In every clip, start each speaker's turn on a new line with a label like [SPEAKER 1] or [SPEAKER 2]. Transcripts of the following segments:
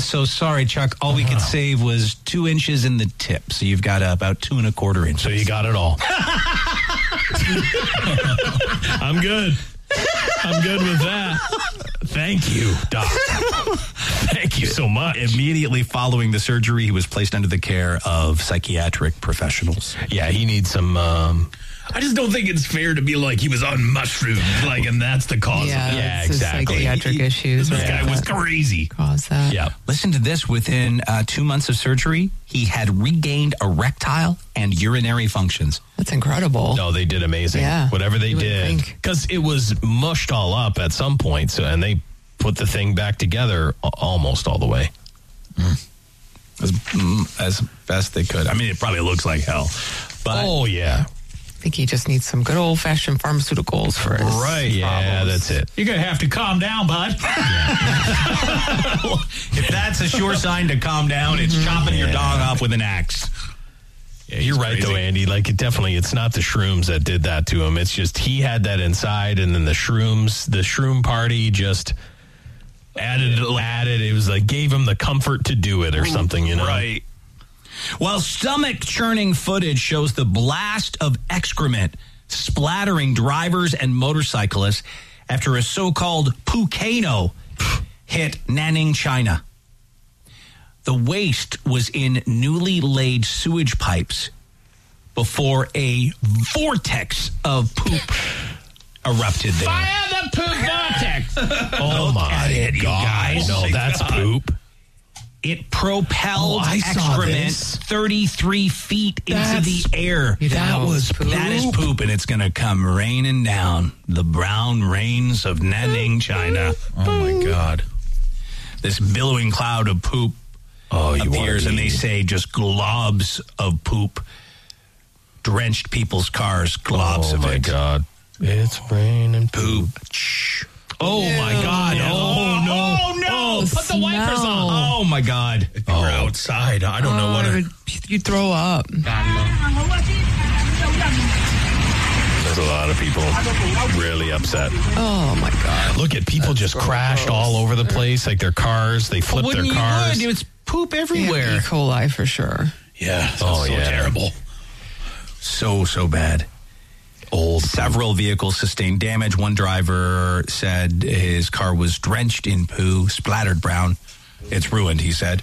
[SPEAKER 1] so sorry, Chuck. All we could save was 2 inches in the tip. So you've got about 2 1/4 inches.
[SPEAKER 2] So you got it all. I'm good. I'm good with that. Thank you, Doc. Thank you so much.
[SPEAKER 1] Immediately following the surgery, he was placed under the care of psychiatric professionals.
[SPEAKER 2] Yeah, he needs some...
[SPEAKER 3] I just don't think it's fair to be like he was on mushrooms, and that's the cause of it.
[SPEAKER 2] Yeah,
[SPEAKER 4] it's
[SPEAKER 2] exactly.
[SPEAKER 4] Psychiatric issues.
[SPEAKER 3] This guy was crazy.
[SPEAKER 4] Cause that.
[SPEAKER 2] Yeah.
[SPEAKER 1] Listen to this. Within 2 months of surgery, he had regained erectile and urinary functions.
[SPEAKER 4] That's incredible.
[SPEAKER 2] No, they did amazing.
[SPEAKER 4] Yeah.
[SPEAKER 2] Whatever they
[SPEAKER 4] You would
[SPEAKER 2] did.
[SPEAKER 4] think.
[SPEAKER 2] Because it was mushed all up at some point, and they put the thing back together almost all the way.
[SPEAKER 1] As best they could. I mean, it probably looks like hell. But
[SPEAKER 2] Oh, yeah.
[SPEAKER 4] I think he just needs some good old-fashioned pharmaceuticals for his
[SPEAKER 2] Yeah,
[SPEAKER 4] problems.
[SPEAKER 2] that's it.
[SPEAKER 3] You're going to have to calm down, bud.
[SPEAKER 1] if that's a sure sign to calm down, it's chopping your dog off with an axe.
[SPEAKER 2] Yeah, you're right, though, Andy. It's not the shrooms that did that to him. It's just he had that inside, and then the shroom party just added. It was gave him the comfort to do it or something, you know?
[SPEAKER 1] Right. Well, stomach-churning footage shows the blast of excrement splattering drivers and motorcyclists after a so-called Pukano hit Nanning, China. The waste was in newly laid sewage pipes before a vortex of poop erupted there.
[SPEAKER 3] Fire the poop vortex.
[SPEAKER 2] Oh, my God. No, that's poop.
[SPEAKER 1] It propelled
[SPEAKER 2] I saw
[SPEAKER 1] excrement
[SPEAKER 2] this.
[SPEAKER 1] 33 feet into the air.
[SPEAKER 4] That was poop.
[SPEAKER 1] That is poop, and it's going to come raining down the brown rains of Nanning, China.
[SPEAKER 3] Oh, my God.
[SPEAKER 1] This billowing cloud of poop appears, and they say just globs of poop drenched people's cars. Globs of it.
[SPEAKER 2] Oh, my God. It's raining
[SPEAKER 1] Poop. Oh, my God. Oh, no.
[SPEAKER 3] Oh, no. Put the wipers
[SPEAKER 4] smell.
[SPEAKER 3] on.
[SPEAKER 1] Oh, my God.
[SPEAKER 3] We're outside. I don't know what
[SPEAKER 4] You throw up.
[SPEAKER 2] There's a lot of people really upset.
[SPEAKER 4] Oh, my God.
[SPEAKER 2] Look at people just crashed all over the place, their cars. They flipped their cars.
[SPEAKER 1] It was poop
[SPEAKER 4] Yeah,
[SPEAKER 1] everywhere.
[SPEAKER 4] E. coli for sure.
[SPEAKER 3] Yeah.
[SPEAKER 2] Oh,
[SPEAKER 3] so
[SPEAKER 2] yeah.
[SPEAKER 3] terrible.
[SPEAKER 1] So bad. Several vehicles sustained damage. One driver said his car was drenched in poo, splattered brown. It's ruined, he said.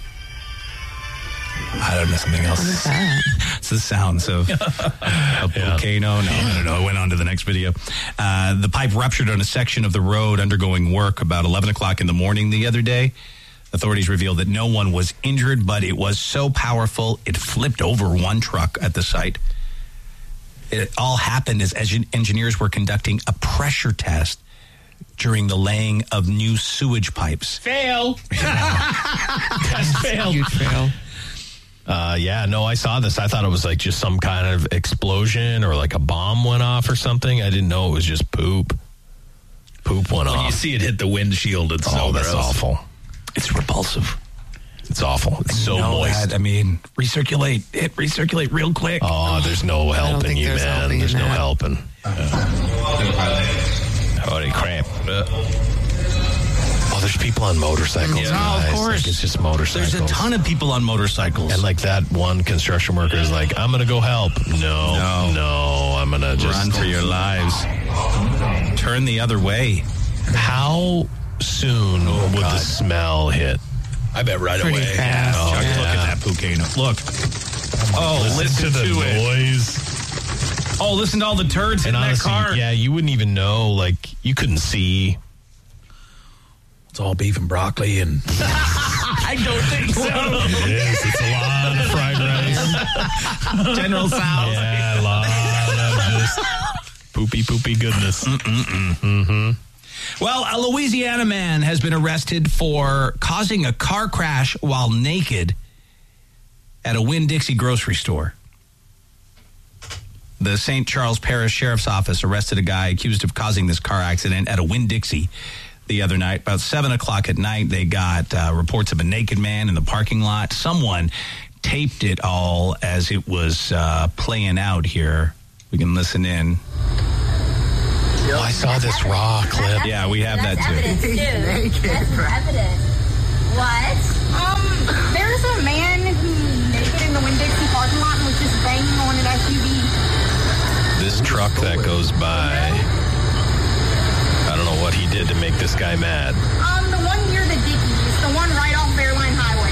[SPEAKER 1] I don't know, something else.
[SPEAKER 4] What is that?
[SPEAKER 1] It's the sounds of a volcano. No, I don't know. I went on to the next video. The pipe ruptured on a section of the road undergoing work about 11 o'clock in the morning the other day. Authorities revealed that no one was injured, but it was so powerful it flipped over one truck at the site. It all happened as engineers were conducting a pressure test during the laying of new sewage pipes.
[SPEAKER 3] Fail. Test failed.
[SPEAKER 4] Huge fail.
[SPEAKER 2] I saw this. I thought it was just some kind of explosion or a bomb went off or something. I didn't know it was just poop. Poop went
[SPEAKER 3] When you
[SPEAKER 2] off.
[SPEAKER 3] see it hit the windshield, it's so
[SPEAKER 2] that's
[SPEAKER 3] gross.
[SPEAKER 2] awful.
[SPEAKER 1] It's repulsive.
[SPEAKER 2] It's awful. It's so moist.
[SPEAKER 1] Recirculate. Recirculate real quick.
[SPEAKER 2] Oh, there's no helping
[SPEAKER 4] think
[SPEAKER 2] you,
[SPEAKER 4] there's
[SPEAKER 2] man.
[SPEAKER 4] helping
[SPEAKER 2] There's
[SPEAKER 4] in
[SPEAKER 2] no
[SPEAKER 4] that.
[SPEAKER 2] helping. Holy crap. Oh, there's people on motorcycles.
[SPEAKER 1] Yeah.
[SPEAKER 2] guys.
[SPEAKER 1] Oh, of course.
[SPEAKER 2] It's just motorcycles.
[SPEAKER 1] There's a ton of people on motorcycles.
[SPEAKER 2] And that one construction worker is I'm going to go help. No, I'm going to just
[SPEAKER 1] run for your lives. Turn the other way.
[SPEAKER 2] How soon would the smell hit?
[SPEAKER 3] I bet right
[SPEAKER 4] Pretty
[SPEAKER 3] away.
[SPEAKER 4] fast.
[SPEAKER 1] Chuck,
[SPEAKER 4] Yeah.
[SPEAKER 1] look at that Pukano. Look. Oh, listen to it.
[SPEAKER 2] noise.
[SPEAKER 1] Oh, listen to all the turds in
[SPEAKER 2] And
[SPEAKER 1] that
[SPEAKER 2] honestly,
[SPEAKER 1] car.
[SPEAKER 2] yeah, you wouldn't even know. You couldn't see.
[SPEAKER 3] It's all beef and broccoli and
[SPEAKER 1] I don't think so.
[SPEAKER 2] It is. It's a lot of fried rice.
[SPEAKER 1] General Tso's.
[SPEAKER 2] Yeah, a lot of just poopy goodness.
[SPEAKER 1] Well, a Louisiana man has been arrested for causing a car crash while naked at a Winn-Dixie grocery store. The St. Charles Parish Sheriff's Office arrested a guy accused of causing this car accident at a Winn-Dixie the other night. About 7 o'clock at night, they got reports of a naked man in the parking lot. Someone taped it all as it was playing out here. We can listen in.
[SPEAKER 2] Oh, I saw this raw clip.
[SPEAKER 1] Yeah, we have that too.
[SPEAKER 5] Evidence, dude. That's evidence. What? Oh
[SPEAKER 2] goes by. I don't know what he did to make this guy mad.
[SPEAKER 5] The one near the Dickies, the one right off Bearline Highway.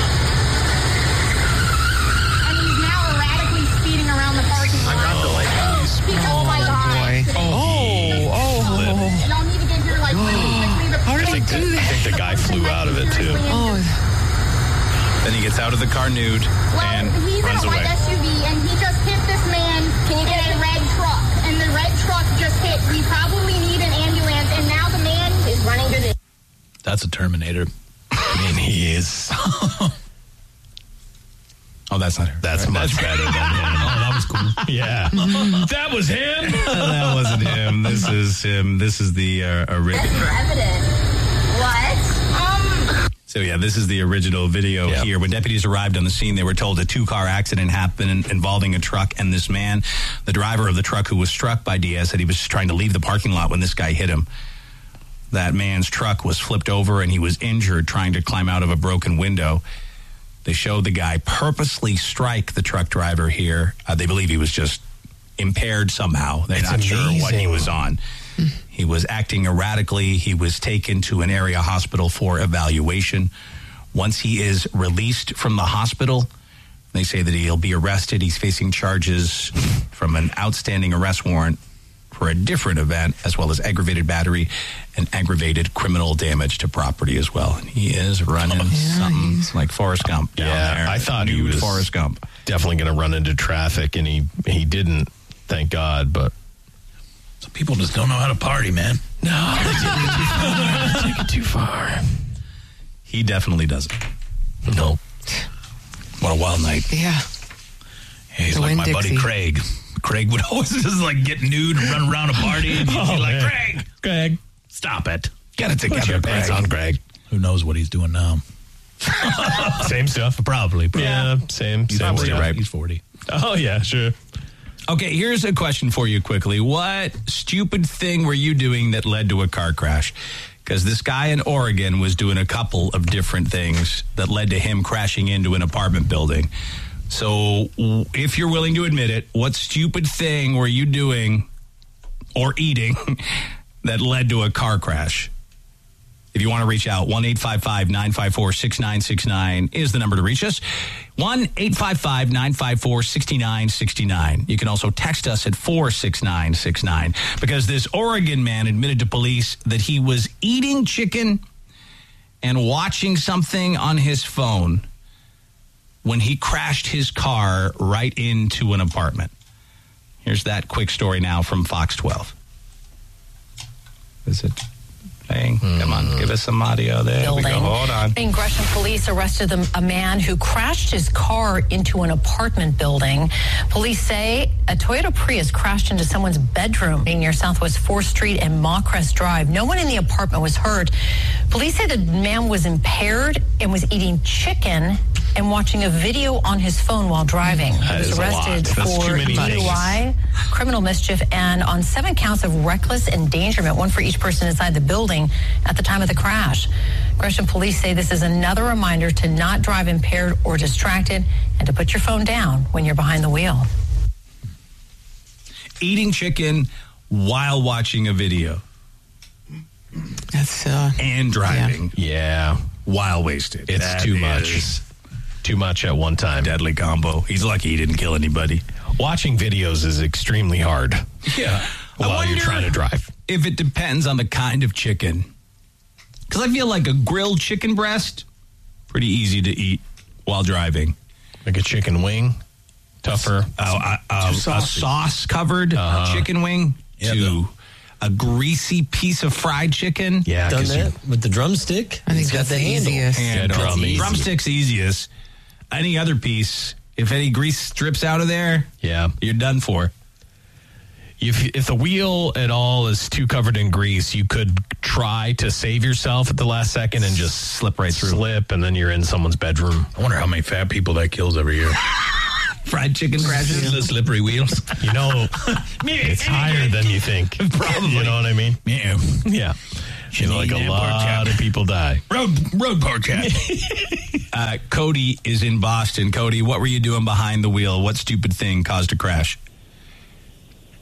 [SPEAKER 5] And he's now erratically speeding around the parking lot. Oh my God. Y'all need to get here like quickly.
[SPEAKER 4] How did he do that?
[SPEAKER 2] I think the guy flew out of it too.
[SPEAKER 1] Then he gets out of the car nude and
[SPEAKER 5] he's
[SPEAKER 1] runs
[SPEAKER 5] in a
[SPEAKER 1] away.
[SPEAKER 5] white SUV, and he just hit this man in a red truck, and the red truck just hit. We probably need an ambulance, and now the man is running to the...
[SPEAKER 3] That's a Terminator.
[SPEAKER 2] I mean, he is.
[SPEAKER 1] Oh, that's not her.
[SPEAKER 2] That's much better than him.
[SPEAKER 3] Oh, that was cool.
[SPEAKER 2] Yeah.
[SPEAKER 3] That was him.
[SPEAKER 1] That wasn't him. This is him. This is the original.
[SPEAKER 5] Evidence. What?
[SPEAKER 1] So, yeah, this is the original video
[SPEAKER 2] Yep.
[SPEAKER 1] here. When deputies arrived on the scene, they were told a two-car accident happened involving a truck and this man. The driver of the truck who was struck by Diaz said he was trying to leave the parking lot when this guy hit him. That man's truck was flipped over and he was injured trying to climb out of a broken window. They showed the guy purposely strike the truck driver here. They believe he was just impaired somehow. They're not sure what he was on. He was acting erratically. He was taken to an area hospital for evaluation. Once he is released from the hospital, they say that he'll be arrested. He's facing charges from an outstanding arrest warrant for a different event, as well as aggravated battery and aggravated criminal damage to property as well. And he is running something like Forrest Gump down there.
[SPEAKER 2] I thought he was
[SPEAKER 1] Forrest Gump.
[SPEAKER 2] Definitely going to run into traffic, and he didn't, thank God, but...
[SPEAKER 3] So people just don't know how to party, man.
[SPEAKER 2] No, they take it too far.
[SPEAKER 1] He definitely doesn't.
[SPEAKER 2] Nope.
[SPEAKER 3] What a wild night.
[SPEAKER 4] Yeah.
[SPEAKER 3] He's
[SPEAKER 4] The
[SPEAKER 3] like my
[SPEAKER 4] Winn-Dixie.
[SPEAKER 3] buddy Craig. Craig would always just like get nude and run around a party and you'd be like,
[SPEAKER 2] man.
[SPEAKER 3] Craig, stop it.
[SPEAKER 1] Get it together,
[SPEAKER 2] Put your pants on, Greg.
[SPEAKER 3] Who knows what he's doing now?
[SPEAKER 2] Same stuff.
[SPEAKER 3] Probably.
[SPEAKER 2] Yeah, same
[SPEAKER 1] probably
[SPEAKER 2] stuff.
[SPEAKER 1] right.
[SPEAKER 3] He's 40.
[SPEAKER 2] Oh, yeah, sure.
[SPEAKER 1] Okay, here's a question for you quickly. What stupid thing were you doing that led to a car crash? Because this guy in Oregon was doing a couple of different things that led to him crashing into an apartment building. So if you're willing to admit it, what stupid thing were you doing or eating that led to a car crash? If you want to reach out, 1-855-954-6969 is the number to reach us. 1-855-954-6969. You can also text us at 46969 because this Oregon man admitted to police that he was eating chicken and watching something on his phone when he crashed his car right into an apartment. Here's that quick story now from Fox 12. Is it playing? Come on, give us some audio there. We go. Hold on.
[SPEAKER 6] In Gresham, police arrested a man who crashed his car into an apartment building. Police say a Toyota Prius crashed into someone's bedroom near Southwest 4th Street and Mawcrest Drive. No one in the apartment was hurt. Police say the man was impaired and was eating chicken and watching a video on his phone while driving. He was arrested for DUI, criminal mischief, and on 7 counts of reckless endangerment, one for each person inside the building at the time of the crash. Gresham police say this is another reminder to not drive impaired or distracted and to put your phone down when you're behind the wheel.
[SPEAKER 1] Eating chicken while watching a video.
[SPEAKER 4] That's
[SPEAKER 1] And driving.
[SPEAKER 2] Yeah.
[SPEAKER 1] While wasted.
[SPEAKER 2] It's
[SPEAKER 1] That
[SPEAKER 2] too much.
[SPEAKER 1] is
[SPEAKER 2] Too much at one time.
[SPEAKER 1] deadly combo. He's lucky he didn't kill anybody.
[SPEAKER 2] Watching videos is extremely hard
[SPEAKER 1] Yeah.
[SPEAKER 2] while you're trying to drive.
[SPEAKER 1] If it depends on the kind of chicken. Because I feel like a grilled chicken breast, pretty easy to eat while driving.
[SPEAKER 2] Like a chicken wing, tougher.
[SPEAKER 1] A sauce-covered chicken wing to a greasy piece of fried chicken.
[SPEAKER 2] Yeah,
[SPEAKER 7] Done
[SPEAKER 2] 'cause
[SPEAKER 7] that with the drumstick.
[SPEAKER 4] I think
[SPEAKER 7] It's got
[SPEAKER 4] that's
[SPEAKER 7] the
[SPEAKER 4] the
[SPEAKER 7] handle.
[SPEAKER 4] easiest.
[SPEAKER 1] And drumsticks easiest. Any other piece, if any grease drips out of there,
[SPEAKER 2] Yeah.
[SPEAKER 1] you're done for.
[SPEAKER 2] If the wheel at all is too covered in grease, you could try to save yourself at the last second and just
[SPEAKER 1] Slip right through.
[SPEAKER 2] slip, and then you're in someone's bedroom.
[SPEAKER 3] I wonder how many fat people that kills every year.
[SPEAKER 1] Fried chicken crashes.
[SPEAKER 3] The slippery wheels.
[SPEAKER 2] You know, it's higher than you think.
[SPEAKER 1] Probably.
[SPEAKER 2] You know what I mean?
[SPEAKER 3] Yeah.
[SPEAKER 2] Yeah. You know, like a lot of people die.
[SPEAKER 3] Road pork chop.
[SPEAKER 1] Cody is in Boston. Cody, what were you doing behind the wheel? What stupid thing caused a crash?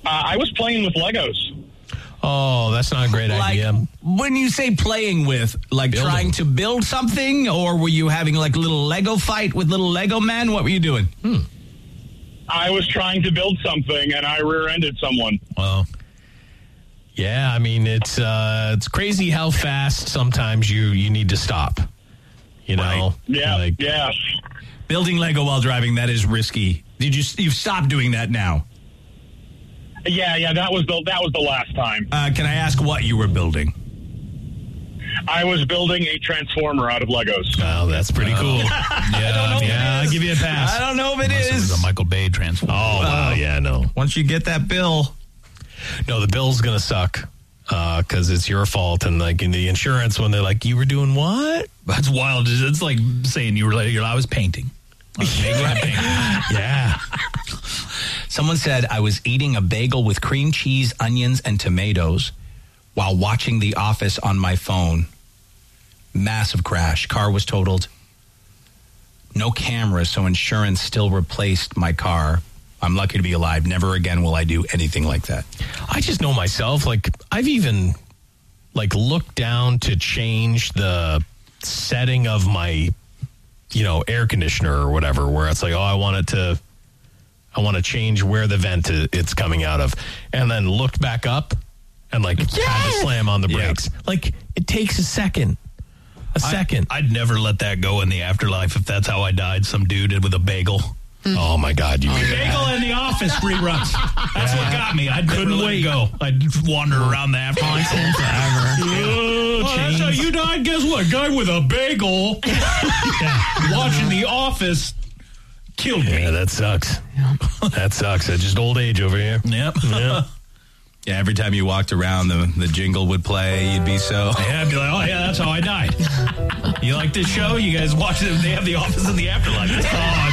[SPEAKER 7] I was playing with Legos.
[SPEAKER 2] Oh, that's not a great idea.
[SPEAKER 1] When you say playing with, like trying to build something, or were you having like a little Lego fight with little Lego men? What were you doing?
[SPEAKER 7] I was trying to build something, and I rear-ended someone.
[SPEAKER 2] Well, yeah, I mean, it's crazy how fast sometimes you need to stop. You know?
[SPEAKER 7] Right. Yeah,
[SPEAKER 1] Building Lego while driving, that is risky. You've stopped doing that now?
[SPEAKER 7] Yeah, that was the last time.
[SPEAKER 1] Can I ask what you were building?
[SPEAKER 7] I was building a transformer out of Legos.
[SPEAKER 2] Oh, that's pretty cool. I'll give you a pass.
[SPEAKER 1] I don't know if it
[SPEAKER 3] It was
[SPEAKER 1] is.
[SPEAKER 3] a Michael Bay transformer.
[SPEAKER 2] Oh, wow, yeah, no.
[SPEAKER 1] Once you get that bill.
[SPEAKER 2] No, the bill's going to suck because it's your fault. And like in the insurance, when they're like, you were doing what?
[SPEAKER 3] That's wild. It's like saying I was painting.
[SPEAKER 2] Yeah.
[SPEAKER 1] Someone said I was eating a bagel with cream cheese, onions, and tomatoes while watching The Office on my phone. Massive crash. Car was totaled. No cameras, so insurance still replaced my car. I'm lucky to be alive. Never again will I do anything like that.
[SPEAKER 2] I just know myself. Like, I've even looked down to change the setting of my, air conditioner or whatever, where it's like, oh, I want to change where the vent it's coming out of, and then looked back up and had to slam on the brakes. Like, it takes a second.
[SPEAKER 3] I'd never let that go in the afterlife if that's how I died. Some dude with a bagel.
[SPEAKER 2] Oh my God!
[SPEAKER 3] Bagel in the Office reruns. That's what got me. I couldn't let it go. I'd wander around the afterlife forever. That's how you died. Guess what? Guy with a bagel watching The Office killed me.
[SPEAKER 2] Yeah, that sucks. That sucks. That's just old age over here.
[SPEAKER 3] Yep.
[SPEAKER 1] Yeah, every time you walked around, the jingle would play. You'd be so...
[SPEAKER 3] Yeah, I'd be like, oh, yeah, that's how I died. You like this show? You guys watch it? They have The Office in the afterlife. Oh, I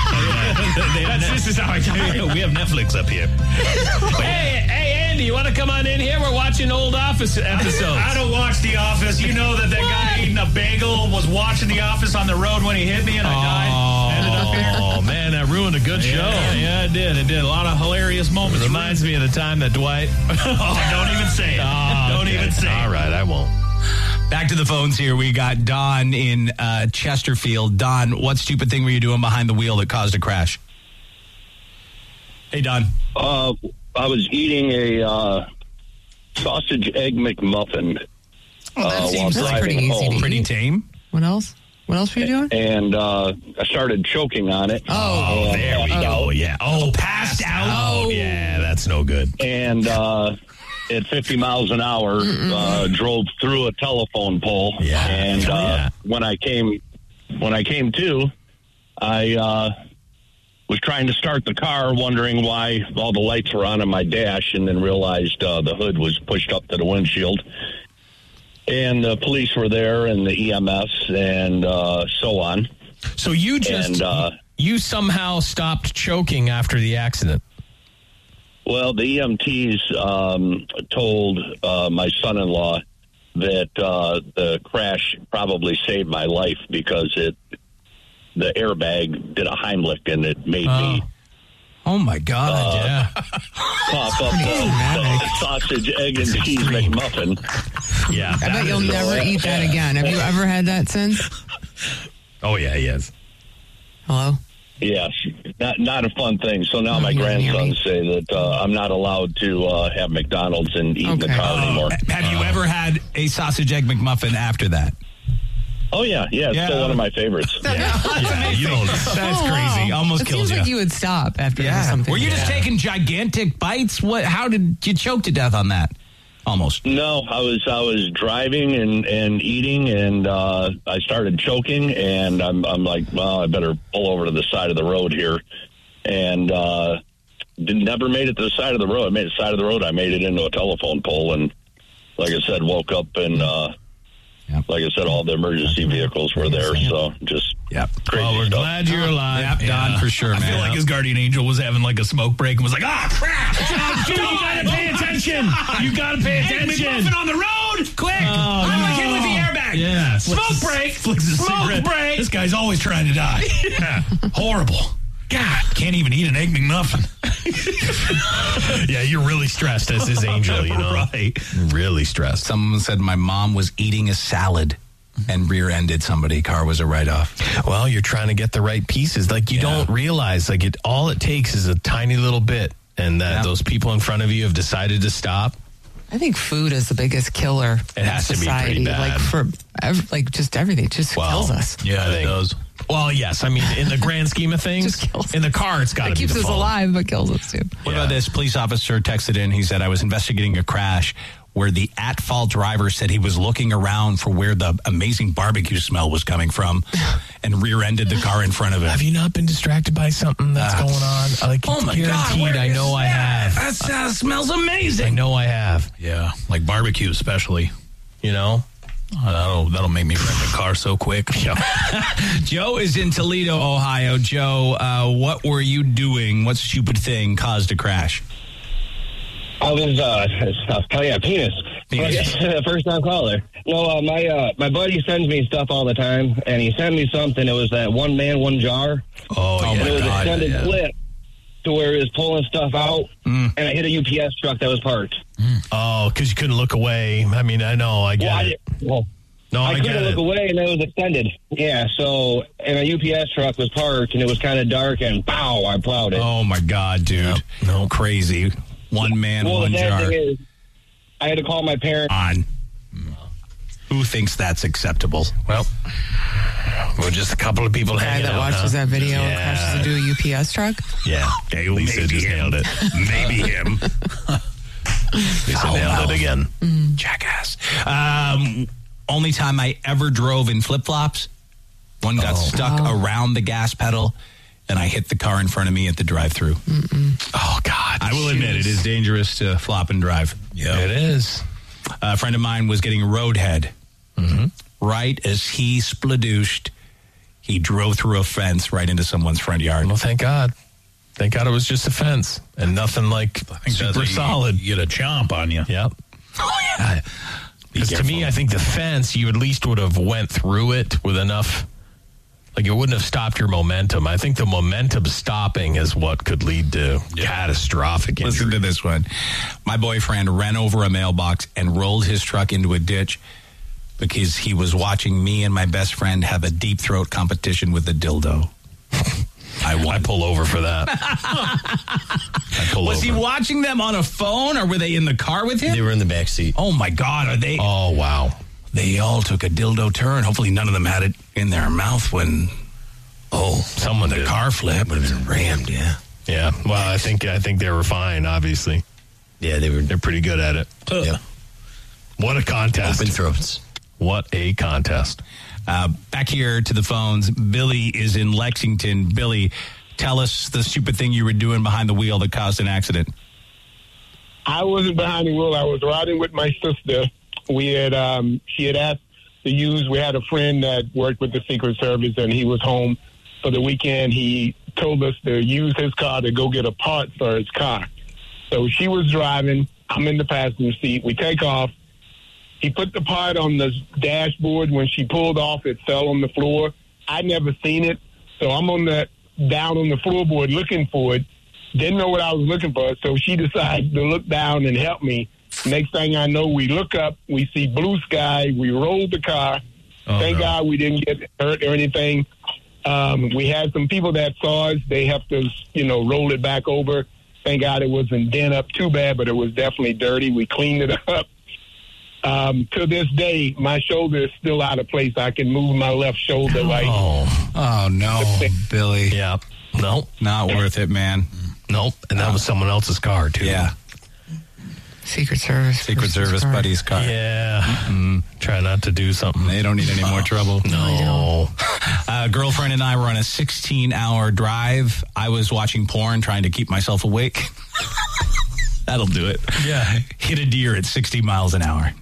[SPEAKER 3] bet. This is how I died. We have Netflix up here.
[SPEAKER 2] Hey, Andy, you want to come on in here? We're watching old Office episodes.
[SPEAKER 3] I don't watch The Office. You know that guy eating a bagel was watching The Office on the road when he hit me and I died. Ended up here.
[SPEAKER 2] Oh, man, that ruined a good show.
[SPEAKER 3] Yeah, it did. It did. A lot of hilarious moments.
[SPEAKER 2] Reminds me of the time that Dwight...
[SPEAKER 3] Oh, don't even say it. Don't even say it.
[SPEAKER 2] All right, I won't.
[SPEAKER 1] Back to the phones here. We got Don in Chesterfield. Don, what stupid thing were you doing behind the wheel that caused a crash? Hey, Don.
[SPEAKER 7] I was eating a sausage egg McMuffin.
[SPEAKER 4] That seems pretty easy.
[SPEAKER 1] Pretty tame.
[SPEAKER 4] What else? What else were you doing?
[SPEAKER 7] And I started choking on it.
[SPEAKER 2] Oh, there we go. Yeah. Oh, passed out. Oh, yeah, that's no good.
[SPEAKER 7] And at 50 miles an hour, drove through a telephone pole.
[SPEAKER 2] Yeah.
[SPEAKER 7] And when I came to, I was trying to start the car, wondering why all the lights were on my dash, and then realized the hood was pushed up to the windshield. And the police were there, and the EMS, and so on.
[SPEAKER 2] So you just you somehow stopped choking after the accident.
[SPEAKER 7] Well, the EMTs told my son-in-law that the crash probably saved my life because the airbag did a Heimlich, and it made me.
[SPEAKER 1] Oh, my God.
[SPEAKER 2] Yeah.
[SPEAKER 7] Cough up the sausage, egg, and cheese McMuffin.
[SPEAKER 2] Yeah.
[SPEAKER 4] I bet you'll never eat that again. Have you ever had that since?
[SPEAKER 2] Oh, yeah, yes.
[SPEAKER 4] Hello?
[SPEAKER 7] Yes, not a fun thing. So now my grandsons say that I'm not allowed to have McDonald's and eat in the car anymore.
[SPEAKER 1] Have you ever had a sausage egg McMuffin after that?
[SPEAKER 7] Oh, yeah. It's still one of my favorites.
[SPEAKER 1] That's crazy. Almost
[SPEAKER 4] It
[SPEAKER 1] killed
[SPEAKER 4] seems
[SPEAKER 1] you.
[SPEAKER 4] like you would stop after something.
[SPEAKER 1] Were you just taking gigantic bites? How did you choke to death on that? Almost.
[SPEAKER 7] No, I was driving and eating, and I started choking, and I'm like, well, I better pull over to the side of the road here, and never made it to the side of the road. I made it to the side of the road. I made it into a telephone pole, and like I said, woke up and. Like I said, all the emergency vehicles were there, so just crazy
[SPEAKER 2] Well, we're
[SPEAKER 7] stuff.
[SPEAKER 2] glad you're alive.
[SPEAKER 1] Yep, Don, for sure, man.
[SPEAKER 3] I feel like his guardian angel was having like a smoke break and was like, crap!
[SPEAKER 2] You gotta pay attention. You gotta pay attention.
[SPEAKER 3] McMuffin on the road! Quick!
[SPEAKER 2] Oh,
[SPEAKER 3] I'm
[SPEAKER 2] no.
[SPEAKER 3] hit with the airbag!
[SPEAKER 2] Yeah.
[SPEAKER 3] Smoke break! Flicks his
[SPEAKER 2] Smoke
[SPEAKER 3] cigarette.
[SPEAKER 2] break!
[SPEAKER 3] This guy's always trying to die. Horrible. God, can't even eat an Egg McMuffin.
[SPEAKER 2] Yeah, you're really stressed as his angel, you know.
[SPEAKER 1] Right.
[SPEAKER 2] Really stressed.
[SPEAKER 1] Someone said my mom was eating a salad and rear-ended somebody. Car was a write-off.
[SPEAKER 2] Well, you're trying to get the right pieces. Like, you don't realize, like, all it takes is a tiny little bit, and that those people in front of you have decided to stop.
[SPEAKER 4] I think food is the biggest killer.
[SPEAKER 2] It has to be pretty bad.
[SPEAKER 4] Like just everything. It just kills us.
[SPEAKER 3] Yeah, it does.
[SPEAKER 2] Well, yes. I mean, in the grand scheme of things,
[SPEAKER 4] Just kills
[SPEAKER 2] in the car, it's got to
[SPEAKER 4] It
[SPEAKER 2] be
[SPEAKER 4] keeps
[SPEAKER 2] the
[SPEAKER 4] us
[SPEAKER 2] phone.
[SPEAKER 4] alive, but kills us too.
[SPEAKER 1] What about this? Police officer texted in. He said, I was investigating a crash where the at-fault driver said he was looking around for where the amazing barbecue smell was coming from and rear-ended the car in front of him.
[SPEAKER 2] Have you not been distracted by something that's going on? Like,
[SPEAKER 1] Oh, my God.
[SPEAKER 2] guaranteed, I know I have.
[SPEAKER 1] That smells amazing.
[SPEAKER 2] I know I have.
[SPEAKER 3] Yeah, like barbecue especially.
[SPEAKER 2] You know?
[SPEAKER 3] That'll make me rent the car so quick.
[SPEAKER 1] Joe is in Toledo, Ohio. Joe, what were you doing? What stupid thing caused a crash?
[SPEAKER 8] I was, penis. First time caller. No, my buddy sends me stuff all the time, and he sent me something. It was that one man, one jar.
[SPEAKER 1] Oh,
[SPEAKER 8] and it was
[SPEAKER 1] God.
[SPEAKER 8] an extended clip to where it was pulling stuff out, and I hit a UPS truck that was parked.
[SPEAKER 2] Oh, because you couldn't look away. I mean, I know. I get it.
[SPEAKER 8] I couldn't look away, and it was extended. Yeah, so, and a UPS truck was parked, and it was kind of dark, and pow, I plowed it.
[SPEAKER 1] Oh, my God, dude. No, crazy. One man, one
[SPEAKER 8] the
[SPEAKER 1] jar.
[SPEAKER 8] thing is, I had to call my parents.
[SPEAKER 1] On. Who thinks that's acceptable?
[SPEAKER 2] Well, we're just a couple of people
[SPEAKER 4] The guy
[SPEAKER 2] hanging
[SPEAKER 4] that
[SPEAKER 2] out,
[SPEAKER 4] watches that video and
[SPEAKER 2] Yeah.
[SPEAKER 4] crashes into a UPS truck.
[SPEAKER 2] Yeah. Lisa just nailed it.
[SPEAKER 1] Maybe him.
[SPEAKER 2] Lisa nailed it again.
[SPEAKER 1] Jackass. Only time I ever drove in flip-flops, one got stuck around the gas pedal, and I hit the car in front of me at the drive-thru.
[SPEAKER 2] Oh, God.
[SPEAKER 1] I will admit, it is dangerous to flop and drive.
[SPEAKER 2] Yeah, it is.
[SPEAKER 1] A friend of mine was getting roadhead. Right as he spladooshed, he drove through a fence right into someone's front yard.
[SPEAKER 2] Well, thank God. Thank God it was just a fence and nothing like super solid.
[SPEAKER 3] You get a chomp on you.
[SPEAKER 2] Yep.
[SPEAKER 1] Oh, yeah.
[SPEAKER 2] Because to me, I think the fence, you at least would have went through it with enough, like it wouldn't have stopped your momentum. I think the momentum stopping is what could lead to catastrophic injury.
[SPEAKER 1] Listen to this one. My boyfriend ran over a mailbox and rolled his truck into a ditch because he was watching me and my best friend have a deep throat competition with a dildo.
[SPEAKER 2] I pull over for that.
[SPEAKER 1] Was he watching them on a phone, or were they in the car with him?
[SPEAKER 9] They were in the back seat.
[SPEAKER 1] Oh, my God. Are they?
[SPEAKER 2] Oh, wow.
[SPEAKER 1] They all took a dildo turn. Hopefully none of them had it in their mouth when
[SPEAKER 2] someone
[SPEAKER 1] the
[SPEAKER 2] did.
[SPEAKER 1] car flipped.
[SPEAKER 9] Would have been rammed, yeah.
[SPEAKER 2] Yeah. Well, I think they were fine, obviously.
[SPEAKER 9] Yeah, they're
[SPEAKER 2] pretty good at it.
[SPEAKER 9] Yeah.
[SPEAKER 2] What a contest.
[SPEAKER 9] Open throats.
[SPEAKER 2] What a contest.
[SPEAKER 1] Back here to the phones, Billy is in Lexington. Billy, tell us the stupid thing you were doing behind the wheel that caused an accident.
[SPEAKER 10] I wasn't behind the wheel. I was riding with my sister. We had she had asked to use. We had a friend that worked with the Secret Service, and he was home for the weekend. He told us to use his car to go get a part for his car. So she was driving. I'm in the passenger seat. We take off. He put the part on the dashboard. When she pulled off, it fell on the floor. I'd never seen it, so I'm down on the floorboard looking for it. Didn't know what I was looking for, so she decided to look down and help me. Next thing I know, we look up, we see blue sky, we rolled the car. Thank God we didn't get hurt or anything. We had some people that saw us. They helped us, roll it back over. Thank God it wasn't dent up too bad, but it was definitely dirty. We cleaned it up. To this day, my shoulder is still out of place. I can move my left shoulder
[SPEAKER 1] Oh, no, Billy.
[SPEAKER 2] Yeah. Nope.
[SPEAKER 1] Not worth it, man.
[SPEAKER 2] Nope. And that was someone else's car, too.
[SPEAKER 1] Yeah.
[SPEAKER 4] Secret Service
[SPEAKER 1] buddy's car.
[SPEAKER 2] Yeah. Try not to do something.
[SPEAKER 1] They don't need any more trouble.
[SPEAKER 2] No.
[SPEAKER 1] Girlfriend and I were on a 16-hour drive. I was watching porn, trying to keep myself awake. That'll do it.
[SPEAKER 2] Yeah.
[SPEAKER 1] Hit a deer at 60 miles an hour.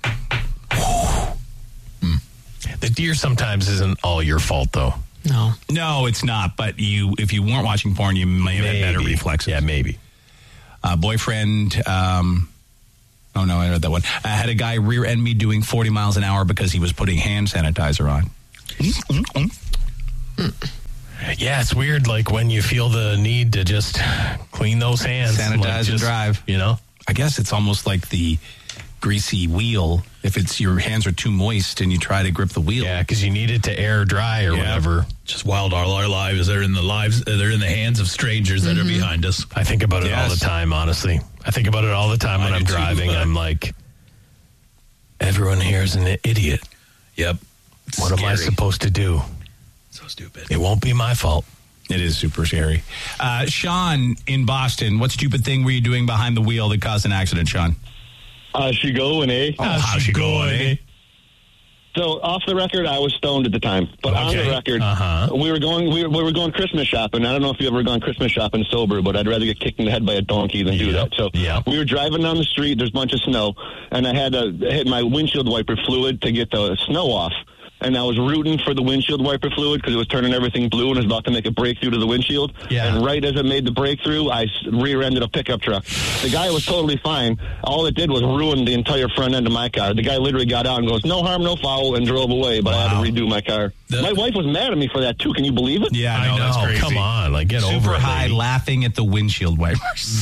[SPEAKER 2] The deer sometimes isn't all your fault, though.
[SPEAKER 1] No, it's not. But if you weren't watching porn, you may have had better reflexes.
[SPEAKER 2] Yeah, maybe.
[SPEAKER 1] Boyfriend, oh no, I read that one. I had a guy rear end me doing 40 miles an hour because he was putting hand sanitizer on.
[SPEAKER 2] Yeah, it's weird. Like when you feel the need to just clean those hands,
[SPEAKER 1] sanitize and drive.
[SPEAKER 2] You know,
[SPEAKER 1] I guess it's almost like the greasy wheel. If it's your hands are too moist and you try to grip the wheel,
[SPEAKER 2] yeah, because you need it to air dry or whatever.
[SPEAKER 3] Just wild. Our lives are in they're in the hands of strangers that are behind us.
[SPEAKER 2] I think about it all the time. Honestly, I think about it all the time when I'm driving. I'm like, everyone here is an idiot.
[SPEAKER 3] Yep.
[SPEAKER 2] What am I supposed to do?
[SPEAKER 3] So stupid.
[SPEAKER 2] It won't be my fault.
[SPEAKER 1] It is super scary. Sean in Boston, what stupid thing were you doing behind the wheel that caused an accident, Sean?
[SPEAKER 11] She going, eh?
[SPEAKER 1] How's she going, eh?
[SPEAKER 11] So off the record, I was stoned at the time, but on the record, we were going Christmas shopping. I don't know if you've ever gone Christmas shopping sober, but I'd rather get kicked in the head by a donkey than do that. So we were driving down the street. There's a bunch of snow, and I had to hit my windshield wiper fluid to get the snow off. And I was rooting for the windshield wiper fluid because it was turning everything blue and was about to make a breakthrough to the windshield. Yeah. And right as it made the breakthrough, I rear-ended a pickup truck. The guy was totally fine. All it did was ruin the entire front end of my car. The guy literally got out and goes, "No harm, no foul," and drove away. But I had to redo my car. My wife was mad at me for that, too. Can you believe it?
[SPEAKER 1] Yeah, I know. That's crazy.
[SPEAKER 2] Come on. Like, get over it.
[SPEAKER 1] Super high laughing at the windshield wipers.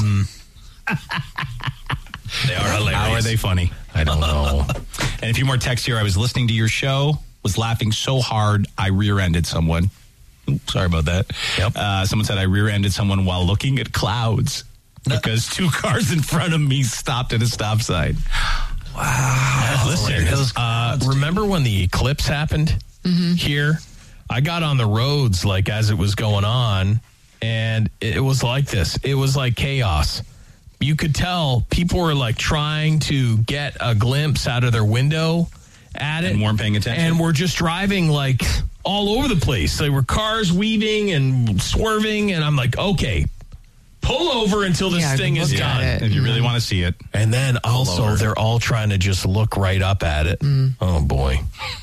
[SPEAKER 3] They are hilarious.
[SPEAKER 1] How are they funny?
[SPEAKER 2] I don't know.
[SPEAKER 1] And a few more texts here. I was listening to your show, was laughing so hard I rear-ended someone. Oops, sorry about that. Yep. Someone said I rear-ended someone while looking at clouds because two cars in front of me stopped at a stop sign. Wow.
[SPEAKER 2] Listen, remember when the eclipse happened here? I got on the roads like as it was going on, and it was like this. It was like chaos. You could tell people were like trying to get a glimpse out of their window at it.
[SPEAKER 1] And weren't paying attention.
[SPEAKER 2] And we're just driving like all over the place. There were cars weaving and swerving, and I'm like, okay, pull over until this thing is done.
[SPEAKER 1] If you really want to see it.
[SPEAKER 2] And then also they're all trying to just look right up at it. Oh, boy.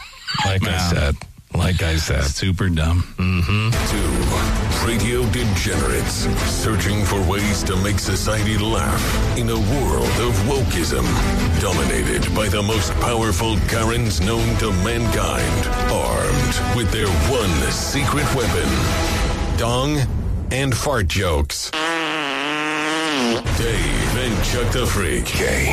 [SPEAKER 2] Like I said.
[SPEAKER 1] Super dumb.
[SPEAKER 12] Two radio degenerates searching for ways to make society laugh in a world of wokeism dominated by the most powerful Karens known to mankind, armed with their one secret weapon, dong and fart jokes. Dave and Chuck the Freak.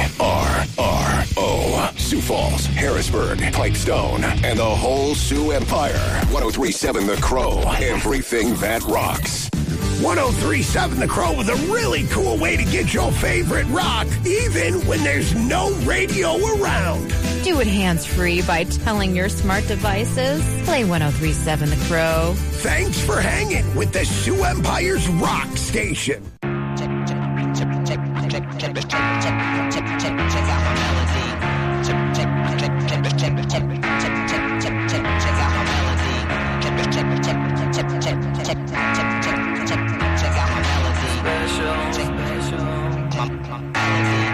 [SPEAKER 13] KRRO. Sioux Falls, Harrisburg, Pipestone, and the whole Sioux Empire. 103.7 The Crow. Everything that rocks.
[SPEAKER 14] 103.7 The Crow with a really cool way to get your favorite rock, even when there's no radio around.
[SPEAKER 15] Do it hands-free by telling your smart devices. Play 103.7 The Crow.
[SPEAKER 14] Thanks for hanging with the Sioux Empire's rock station. Check out my melody. Check